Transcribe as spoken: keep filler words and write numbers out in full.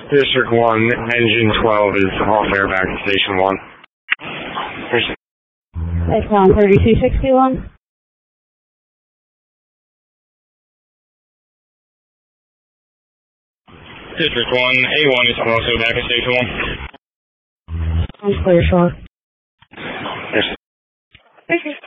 District one, engine twelve is off air back to station one. That's on thirty-two sixty-one. District one, A one is also back at station one. I'm clear, Shore. Yes. Okay.